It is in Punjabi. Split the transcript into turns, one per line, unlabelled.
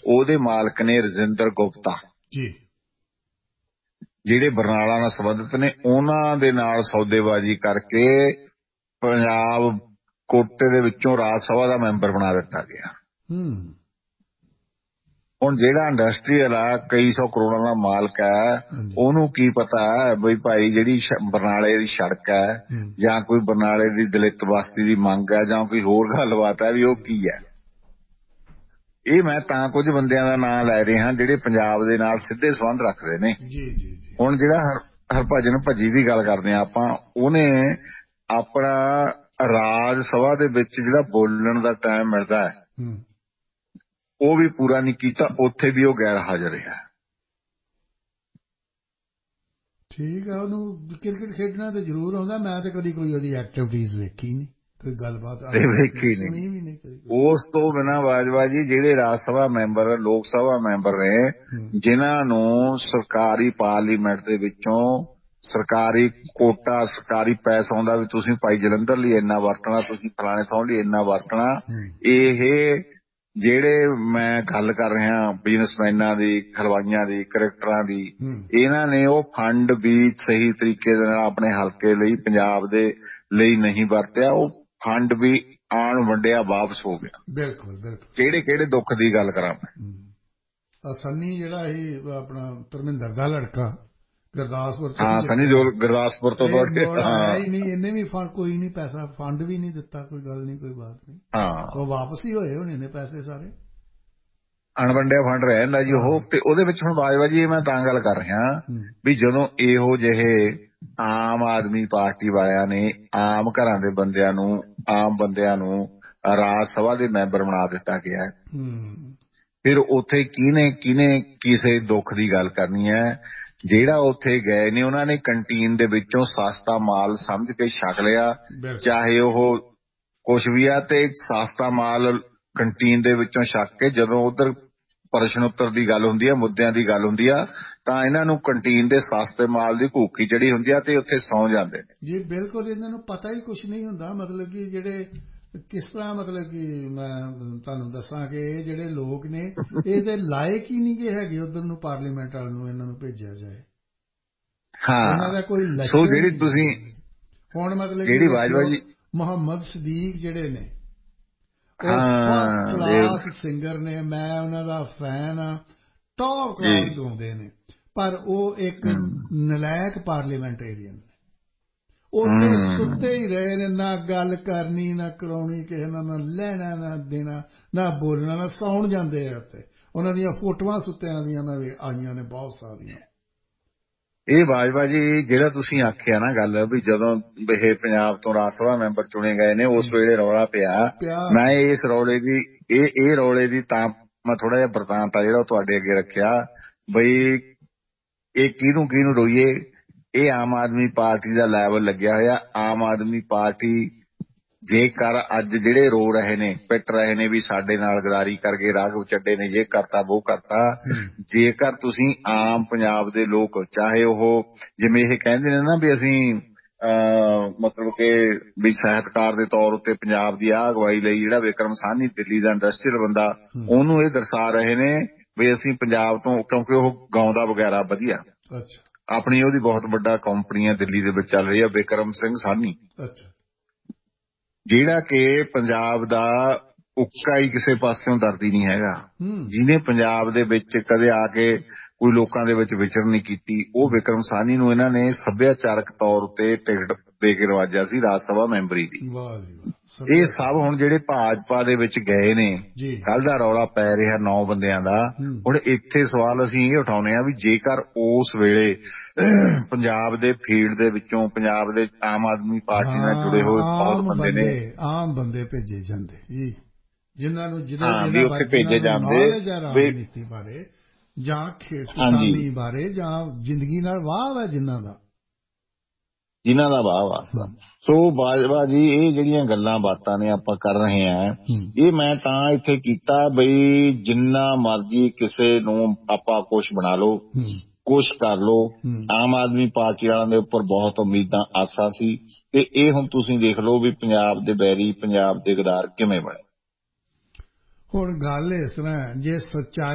ਉਹਦੇ ਮਾਲਕ ਨੇ ਰਜਿੰਦਰ ਗੁਪਤਾ
ਜੀ,
ਜਿਹੜੇ ਬਰਨਾਲਾ ਨਾਲ ਸੰਬੰਧਿਤ ਨੇ, ਉਹਨਾਂ ਦੇ ਨਾਲ ਸੌਦੇਬਾਜ਼ੀ ਕਰਕੇ ਪੰਜਾਬ ਕੋਟੇ ਦੇ ਵਿੱਚੋਂ ਰਾਜ ਸਭਾ ਦਾ ਮੈਂਬਰ ਬਣਾ ਦਿੱਤਾ ਗਿਆ। ਹੁਣ ਜਿਹੜਾ ਇੰਡਸਟਰੀਅਲ ਆ ਕਈ ਸੌ ਕਰੋੜਾਂ ਦਾ ਮਾਲਕ ਹੈ, ਉਹਨੂੰ ਕੀ ਪਤਾ ਹੈ ਬਈ ਭਾਈ ਜਿਹੜੀ ਬਰਨਾਲੇ ਦੀ ਸੜਕ ਹੈ ਜਾਂ ਕੋਈ ਬਰਨਾਲੇ ਦੀ ਦਲਿਤ ਬਸਤੀ ਦੀ ਮੰਗ ਹੈ ਜਾਂ ਕੋਈ ਹੋਰ ਗੱਲਬਾਤ ਹੈ ਵੀ ਉਹ ਕੀ ਹੈ। ਇਹ ਮੈਂ ਤਾਂ ਕੁਝ ਬੰਦਿਆਂ ਦਾ ਨਾਂ ਲੈ ਰਿਹਾ ਜਿਹੜੇ ਪੰਜਾਬ ਦੇ ਨਾਲ ਸਿੱਧੇ ਸੰਬੰਧ ਰੱਖਦੇ ਨੇ। ਹੁਣ ਜਿਹੜਾ ਹਰਭਜਨ ਭੱਜੀ ਦੀ ਗੱਲ ਕਰਦੇ ਆ ਆਪਾਂ, ਉਹਨੇ ਆਪਣਾ ਰਾਜ ਸਭਾ ਦੇ ਵਿੱਚ ਜਿਹੜਾ ਬੋਲਣ ਦਾ ਟਾਈਮ ਮਿਲਦਾ ਹੈ ਉਹ ਵੀ ਪੂਰਾ ਨਹੀਂ ਕੀਤਾ, ਉੱਥੇ ਵੀ ਉਹ ਗੈਰ ਹਾਜ਼ਰ ਰਿਹਾ।
ਠੀਕ ਆ, ਉਹਨੂੰ ਕ੍ਰਿਕਟ ਖੇਡਣਾ ਤੇ ਜ਼ਰੂਰ ਆਉਂਦਾ, ਮੈਂ ਤੇ ਕਦੀ ਕੋਈ ਉਹਦੀ ਐਕਟੀਵਿਟੀਜ਼ ਵੇਖੀ ਨਹੀਂ, ਕੋਈ ਗੱਲਬਾਤ
ਵੇਖੀ ਨਹੀਂ। ਉਸ ਤੋਂ ਬਿਨਾਂ ਬਾਜਵਾ ਜੀ ਜਿਹੜੇ ਰਾਜ ਸਭਾ ਮੈਂਬਰ, ਲੋਕ ਸਭਾ ਮੈਂਬਰ ਨੇ, ਜਿਨ੍ਹਾਂ ਨੂੰ ਸਰਕਾਰੀ ਪਾਰਲੀਮੈਂਟ ਦੇ ਵਿੱਚੋਂ ਸਰਕਾਰੀ ਕੋਟਾ, ਸਰਕਾਰੀ ਪੈਸਾ ਆਉਂਦਾ ਵੀ ਤੁਸੀਂ ਭਾਈ ਜਲੰਧਰ ਲਈ ਇੰਨਾ ਵਰਤਣਾ, ਤੁਸੀਂ ਫਲਾਣੇ ਥਾਂ ਲਈ ਇੰਨਾ ਵਰਤਣਾ, ਇਹ ਜਿਹੜੇ ਮੈਂ ਗੱਲ ਕਰ ਰਿਹਾ ਬਿਜ਼ਨਸਮੈਨਾਂ ਦੀ, ਖਲਵਾਈਆਂ ਦੀ, ਕ੍ਰਿਕਟਰਾਂ ਦੀ, ਇਹਨਾਂ ਨੇ ਉਹ ਫੰਡ ਵੀ ਸਹੀ ਤਰੀਕੇ ਦੇ ਨਾਲ ਆਪਣੇ ਹਲਕੇ ਲਈ, ਪੰਜਾਬ ਦੇ ਲਈ ਨਹੀਂ ਵਰਤਿਆ। ਉਹ ਫੰਡ ਵੀ ਆਣ ਵੰਡਿਆ ਵਾਪਸ ਹੋ ਗਿਆ।
ਬਿਲਕੁਲ ਬਿਲਕੁਲ।
ਕਿਹੜੇ ਕਿਹੜੇ ਦੁੱਖ ਦੀ ਗੱਲ ਕਰਾਂ ਮੈਂ।
ਸੰਨੀ ਜਿਹੜਾ ਇਹ ਆਪਣਾ ਧਰਮਿੰਦਰ ਦਾ ਲੜਕਾ ਗੁਰਦਾਸਪੁਰ,
ਸੰਨੀ ਦਿਓਲ ਗੁਰਦਾਸਪੁਰ ਤੋਂ
ਇਹਨੇ ਵੀ ਕੋਈ ਨਹੀਂ ਪੈਸਾ, ਫੰਡ ਵੀ ਨਹੀਂ ਦਿੱਤਾ, ਕੋਈ ਗੱਲ ਨਹੀਂ, ਕੋਈ ਬਾਤ ਨਹੀਂ। ਉਹ ਵਾਪਸ ਹੀ ਹੋਏ ਹੋਣੇ ਨੇ ਪੈਸੇ ਸਾਰੇ,
ਅਣਵੰਡਿਆ ਫੰਡ ਰਹਿੰਦਾ ਜੀ ਉਹ। ਤੇ ਉਹਦੇ ਵਿੱਚ ਹੁਣ ਬਾਜਵਾ ਜੀ ਮੈਂ ਤਾਂ ਗੱਲ ਕਰ ਰਿਹਾ ਵੀ ਜਦੋਂ ਇਹੋ ਜਿਹੇ ਆਮ ਆਦਮੀ ਪਾਰਟੀ ਵਾਲਿਆਂ ਨੇ ਆਮ ਘਰਾਂ ਦੇ ਬੰਦਿਆਂ ਨੂੰ, ਆਮ ਬੰਦਿਆਂ ਨੂੰ ਰਾਜ ਸਭਾ ਦੇ ਮੈਂਬਰ ਬਣਾ ਦਿੱਤਾ ਗਿਆ, ਫਿਰ ਉੱਥੇ ਕਿਹਨੇ ਕਿਸੇ ਦੁੱਖ ਦੀ ਗੱਲ ਕਰਨੀ ਹੈ। ਜਿਹੜਾ ਉੱਥੇ ਗਏ ਨੇ ਉਹਨਾਂ ਨੇ ਕੰਟੀਨ ਦੇ ਵਿੱਚੋਂ ਸਸਤਾ ਮਾਲ ਸਮਝ ਕੇ ਛਕ ਲਿਆ, ਚਾਹੇ ਉਹ ਕੁਛ ਵੀ ਆ, ਤੇ ਸਸਤਾ ਮਾਲ ਕੰਟੀਨ ਦੇ ਵਿੱਚੋਂ ਛਕ ਕੇ ਜਦੋਂ ਉਧਰ ਪ੍ਰਸ਼ਨ ਉੱਤਰ ਦੀ ਗੱਲ ਹੁੰਦੀ ਆ, ਮੁੱਦਿਆਂ ਦੀ ਗੱਲ ਹੁੰਦੀ ਆ, ਤਾਂ ਇਹਨਾਂ ਨੂੰ ਕੰਟੀਨ ਦੇ ਸਸਤੇ ਮਾਲ ਦੀ ਭੂਖੀ ਚੜੀ ਹੁੰਦੀ ਆ ਤੇ ਉੱਥੇ ਸੌਂ ਜਾਂਦੇ ਨੇ
ਜੀ। ਬਿਲਕੁਲ, ਇਹਨਾਂ ਨੂੰ ਪਤਾ ਹੀ ਕੁਛ ਨਹੀਂ ਹੁੰਦਾ। ਮਤਲਬ ਕਿ ਜਿਹੜੇ ਕਿਸ ਤਰ੍ਹਾਂ, ਮਤਲਬ ਕਿ ਮੈਂ ਤੁਹਾਨੂੰ ਦੱਸਾਂ ਕਿ ਇਹ ਜਿਹੜੇ ਲੋਕ ਨੇ ਇਹਦੇ ਲਾਇਕ ਹੀ ਨਹੀਂ ਗੇ ਹੈਗੇ ਉਧਰ ਨੂੰ, ਪਾਰਲੀਮੈਂਟ ਵਾਲ ਨੂੰ ਇਹਨਾਂ ਨੂੰ ਭੇਜਿਆ ਜਾਏ। ਇਹਨਾਂ ਦਾ ਕੋਈ ਲੱਛਣ
ਜਿਹੜੀ ਤੁਸੀਂ
ਹੁਣ ਮਤਲਬ ਜਿਹੜੀ ਬਾਜਵਾ ਜੀ ਮੁਹੰਮਦ ਸਦੀਕ ਜਿਹੜੇ ਨੇ, ਉਹ ਫਸਟ ਕਲਾਸ ਸਿੰਗਰ ਨੇ, ਮੈਂ ਉਹਨਾਂ ਦਾ ਫੈਨ ਆ, ਟੌਪ ਕਲਾਸ ਗਾਉਂਦੇ ਨੇ, ਪਰ ਉਹ ਇੱਕ ਨਲਾਇਕ ਪਾਰਲੀਮੈਂਟੇਰੀਅਨ ਨੇ। ਉੱਥੇ ਸੁੱਤੇ ਹੀ ਰਹੇ ਨੇ, ਨਾ ਗੱਲ ਕਰਨੀ, ਨਾ ਕਰਾਉਣੀ ਕਿਸੇ ਨਾਲ, ਨਾ ਲੈਣਾ, ਨਾ ਦੇਣਾ, ਨਾ ਬੋਲਣਾ, ਨਾ ਸੌਣ ਜਾਂਦੇ ਆ ਉੱਥੇ। ਉਹਨਾਂ ਦੀਆਂ ਫੋਟੋਆਂ ਸੁੱਤਿਆਂ ਦੀਆਂ ਮੈਂ ਆਈਆਂ ਨੇ ਬਹੁਤ ਸਾਰੀਆਂ।
ਇਹ ਬਾਜਵਾ ਜੀ ਜਿਹੜਾ ਤੁਸੀਂ ਆਖਿਆ ਨਾ ਗੱਲ ਵੀ ਜਦੋਂ ਇਹ ਪੰਜਾਬ ਤੋਂ ਰਾਜ ਸਭਾ ਮੈਂਬਰ ਚੁਣੇ ਗਏ ਨੇ, ਉਸ ਵੇਲੇ ਰੌਲਾ ਪਿਆ। ਮੈਂ ਇਸ ਰੌਲੇ ਦੀ ਇਹ ਰੌਲੇ ਦੀ ਤਾਂ ਮੈਂ ਥੋੜਾ ਜਿਹਾ ਬਰਤਾਂਤ ਆ ਜਿਹੜਾ ਉਹ ਤੁਹਾਡੇ ਅੱਗੇ ਰੱਖਿਆ ਬਈ ਇਹ ਕਿਹਨੂੰ ਰੋਈਏ। ਇਹ ਆਮ ਆਦਮੀ ਪਾਰਟੀ ਦਾ ਲੈਵਲ ਲੱਗਿਆ ਹੋਇਆ। ਆਮ ਆਦਮੀ ਪਾਰਟੀ ਜੇਕਰ ਅੱਜ ਜਿਹੜੇ ਰੋ ਰਹੇ ਨੇ, ਪਿੱਟ ਰਹੇ ਨੇ ਵੀ ਸਾਡੇ ਨਾਲ ਗਦਾਰੀ ਕਰਕੇ ਰਾਘਵ ਚੱਡੇ ਨੇ ਇਹ ਕਰਤਾ ਉਹ ਕਰਤਾ, ਜੇਕਰ ਤੁਸੀਂ ਆਮ ਪੰਜਾਬ ਦੇ ਲੋਕ, ਚਾਹੇ ਉਹ ਜਿਵੇਂ ਇਹ ਕਹਿੰਦੇ ਨੇ ਨਾ ਵੀ ਅਸੀਂ ਮਤਲਬ ਕਿ ਵੀ ਸਾਹਿਤਕਾਰ ਦੇ ਤੌਰ ਉੱਤੇ ਪੰਜਾਬ ਦੀ ਆਹ ਅਗਵਾਈ ਲਈ ਜਿਹੜਾ ਵਿਕਰਮ ਸਾਹਨੀ ਦਿੱਲੀ ਦਾ ਇੰਡਸਟਰੀਅਲ ਬੰਦਾ, ਉਹਨੂੰ ਇਹ ਦਰਸਾ ਰਹੇ ਨੇ ਵੀ ਅਸੀਂ ਪੰਜਾਬ ਤੋਂ, ਕਿਉਂਕਿ ਉਹ ਗਾਉਂਦਾ ਵਗੈਰਾ ਵਧੀਆ, ਆਪਣੀ ਉਹਦੀ ਬਹੁਤ ਵੱਡਾ ਕੰਪਨੀ ਹੈ ਦਿੱਲੀ ਦੇ ਵਿੱਚ ਚੱਲ ਰਹੀ ਹੈ, ਵਿਕਰਮ ਸਿੰਘ ਸਾਹਨੀ, ਜਿਹੜਾ ਕਿ ਪੰਜਾਬ ਦਾ ਉੱਕਾ ਹੀ ਕਿਸੇ ਪਾਸਿਓਂ ਦਰਦੀ ਨਹੀਂ ਹੈਗਾ, ਜਿਹਨੇ ਪੰਜਾਬ ਦੇ ਵਿੱਚ ਕਦੇ ਆ ਕੇ ਕੋਈ ਲੋਕਾਂ ਦੇ ਵਿੱਚ ਵਿਚਰ ਨਹੀਂ ਕੀਤੀ। ਉਹ ਵਿਕਰਮ ਸਾਹਨੀ ਨੂੰ ਇਹਨਾਂ ਨੇ ਸੱਭਿਆਚਾਰਕ ਤੌਰ ਉੱਤੇ ਟਿਕਟ ਦੇ ਕੇ ਨਵਾਜਿਆ ਸੀ ਰਾਜ ਸਭਾ ਮੈਂਬਰੀ ਦੀ। ਇਹ ਸਭ ਹੁਣ ਜਿਹੜੇ ਭਾਜਪਾ ਦੇ ਵਿੱਚ ਗਏ ਨੇ, ਕੱਲ ਦਾ ਰੌਲਾ ਪੈ ਰਿਹਾ 9 ਬੰਦਿਆਂ ਦਾ। ਹੁਣ ਇੱਥੇ ਸਵਾਲ ਅਸੀਂ ਇਹ ਉਠਾਉਂਦੇ ਹਾਂ ਵੀ ਜੇਕਰ ਉਸ ਵੇਲੇ ਪੰਜਾਬ ਦੇ ਫੀਲਡ ਦੇ ਵਿੱਚੋਂ, ਪੰਜਾਬ ਦੇ ਆਮ ਆਦਮੀ ਪਾਰਟੀ ਨਾਲ ਜੁੜੇ ਹੋਏ ਬਹੁਤ ਬੰਦੇ ਨੇ,
ਆਮ ਬੰਦੇ ਭੇਜੇ ਜਾਂਦੇ ਜੀ, ਜਿਨ੍ਹਾਂ ਨੂੰ
ਉੱਥੇ ਭੇਜੇ ਜਾਂਦੇ
ਰਾਜਨੀਤੀ ਬਾਰੇ ਜਾਂ ਕਿਸਾਨੀ ਬਾਰੇ ਜਾਂ ਜ਼ਿੰਦਗੀ ਨਾਲ ਵਾਹ ਹੈ ਜਿਨ੍ਹਾਂ ਦਾ ਵਾਹ।
ਸੋ ਬਾਜਵਾ ਜੀ ਇਹ ਜਿਹੜੀਆਂ ਗੱਲਾਂ ਬਾਤਾਂ ਨੇ ਆਪਾਂ ਕਰ ਰਹੇ ਹਾਂ, ਇਹ ਮੈਂ ਤਾਂ ਇੱਥੇ ਕੀਤਾ ਬਈ ਜਿੰਨਾ ਮਰਜ਼ੀ ਕਿਸੇ ਨੂੰ ਆਪਾਂ ਕੁਛ ਬਣਾ ਲਓ, ਕੁਛ ਕਰ ਲਓ। ਆਮ ਆਦਮੀ ਪਾਰਟੀ ਵਾਲਿਆਂ ਦੇ ਉੱਪਰ ਬਹੁਤ ਉਮੀਦਾਂ, ਆਸਾਂ ਸੀ, ਤੇ ਇਹ ਹੁਣ ਤੁਸੀਂ ਦੇਖ ਲਓ ਵੀ ਪੰਜਾਬ ਦੇ ਬੈਰੀ, ਪੰਜਾਬ ਦੇ ਗਦਾਰ ਕਿਵੇਂ ਬਣੇ।
ਹੁਣ ਗੱਲ ਇਸ ਤਰ੍ਹਾਂ, ਜੇ ਸੱਚਾਈ